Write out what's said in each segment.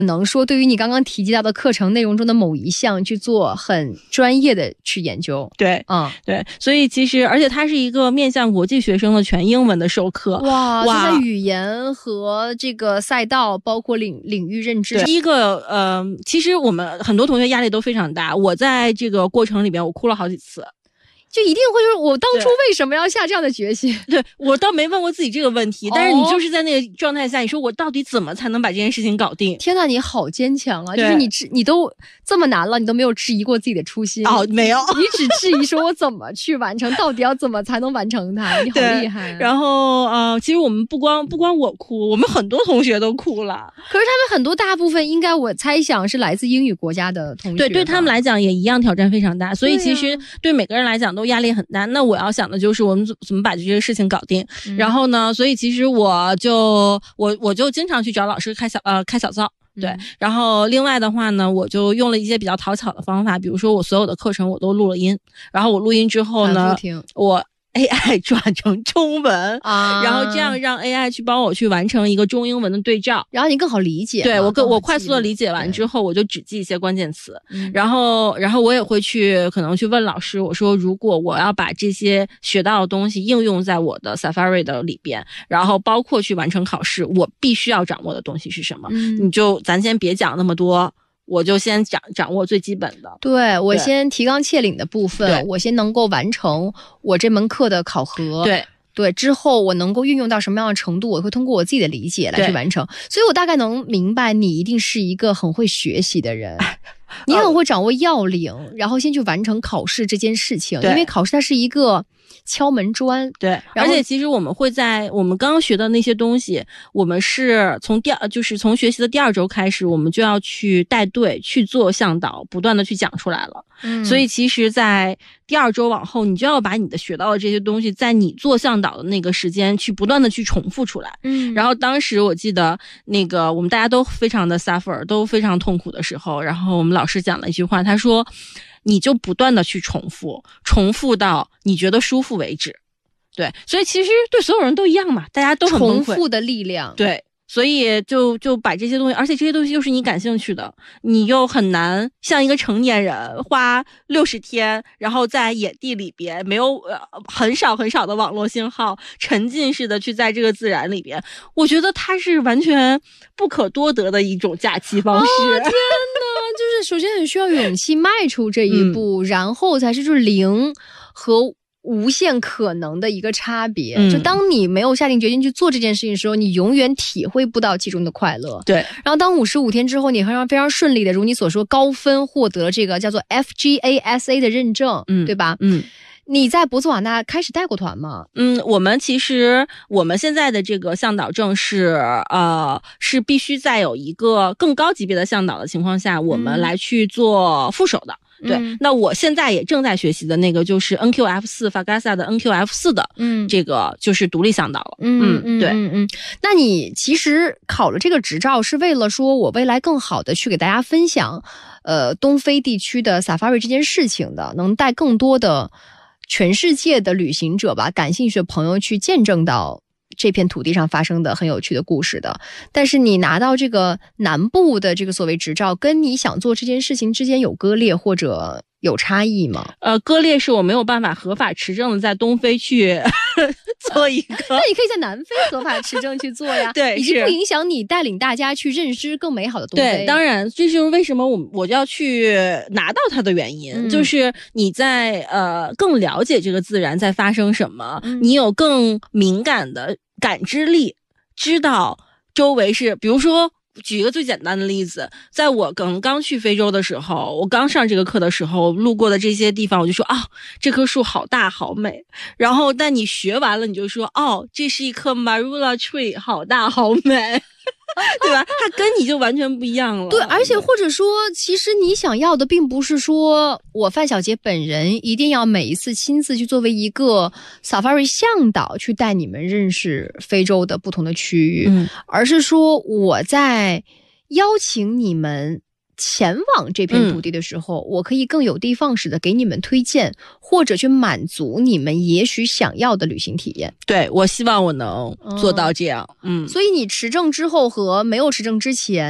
能说对于你刚刚提及到的课程内容中的某一项去做很专业的去研究。 对，对，所以其实而且它是一个面向国际学生的全英文的授课。 哇，就在语言和这个赛道包括领域认知。 第一个其实我们很多同学压力都非常大，我在这个过程里边我哭了好几次。 就一定会就是我当初为什么要下这样的决心？ 对，我倒没问过自己这个问题，但是你就是在那个状态下，你说我到底怎么才能把这件事情搞定？ 天哪，你好坚强啊！就是你都这么难了，你都没有质疑过自己的初心。 没有， 你只质疑说我怎么去完成，到底要怎么才能完成它？你好厉害啊！ 然后其实我们不光我哭，我们很多同学都哭了。 可是他们很多大部分应该我猜想是来自英语国家的同学。 对他们来讲也一样挑战非常大，所以其实对每个人来讲都压力很大。那我要想的就是我们怎么把这个事情搞定。然后呢，所以其实我就经常去找老师开小灶。对，然后另外的话呢，我就用了一些比较讨巧的方法，比如说我所有的课程我都录了音，然后我录音之后呢，我AI 转成中文然后这样让 AI 去帮我去完成一个中英文的对照， 然后你更好理解。 对，我快速的理解完之后，我就只记一些关键词。然后我也会可能去问老师，我说如果我要把这些学到的东西应用在我的 Safari 的里边，然后包括去完成考试，我必须要掌握的东西是什么？咱先别讲那么多。我就先掌握最基本的。 对，我先提纲挈领的部分，我先能够完成我这门课的考核。对，之后我能够运用到什么样的程度，我会通过我自己的理解来去完成。所以我大概能明白你一定是一个很会学习的人。你很会掌握要领，然后先去完成考试这件事情，因为考试它是一个敲门砖。 对，而且其实我们会在我们刚刚学的那些东西，我们是从学习的第2周开始，我们就要去带队去做向导，不断的去讲出来了。所以其实在第2周往后，你就要把你的学到的这些东西，在你做向导的那个时间去不断的去重复出来。然后当时我记得那个我们大家都非常的 suffer， 都非常痛苦的时候，然后我们老师讲了一句话，他说你就不断的去重复到你觉得舒服为止。对，所以其实对所有人都一样嘛，大家都很崩溃。 重复的力量。 对，所以就把这些东西，而且这些东西又是你感兴趣的，你又很难像一个成年人花60天，然后在野地里边没有很少的网络信号，沉浸式的去在这个自然里边，我觉得它是完全不可多得的一种假期方式。 天哪，就是首先很需要勇气迈出这一步，然后才是就是零和无限可能的一个差别。就当你没有下定决心去做这件事情的时候，你永远体会不到其中的快乐。 对， 然后当55天之后，你非常顺利的如你所说高分获得了这个叫做 FGASA 的认证，对吧？你在博茨瓦纳开始带过团吗？ 我们现在的这个向导证是必须在有一个更高级别的向导的情况下，我们来去做副手的。对，那我现在也正在学习的那个就是 NQF4 Fagasa 的 NQF4 的，这个就是独立向导了。对。 那你其实考了这个执照是为了说我未来更好的去给大家分享东非地区的 Safari 这件事情的，能带更多的全世界的旅行者吧，感兴趣的朋友去见证到这片土地上发生的很有趣的故事的。但是你拿到这个南部的这个所谓执照，跟你想做这件事情之间有割裂或者有差异吗？ 割裂是我没有办法合法持证的在东非去做一个。 那你可以在南非合法持证去做呀。 对， 已经不影响你带领大家去认知更美好的东非。 对，当然这就是为什么我要去拿到它的原因，就是你在更了解这个自然在发生什么，你有更敏感的感知力，知道周围是，比如说举一个最简单的例子，在我刚去非洲的时候，我刚上这个课的时候，路过的这些地方，我就说这棵树好大好美。然后但你学完了，你就说这是一棵 Marula tree， 好大好美。对吧？它跟你就完全不一样了。 对，而且或者说，其实你想要的并不是说我范小杰本人一定要每一次亲自去作为一个 Safari 向导去带你们认识非洲的不同的区域，而是说我在邀请你们前往这片土地的时候，我可以更有的放矢的给你们推荐，或者去满足你们也许想要的旅行体验。 对，我希望我能做到这样。 所以你持证之后和没有持证之前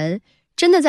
真的在